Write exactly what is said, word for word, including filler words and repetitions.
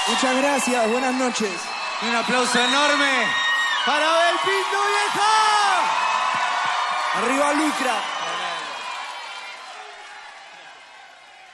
Muchas gracias, buenas noches. Un aplauso enorme para Abel Pinto, vieja. Arriba Lucra.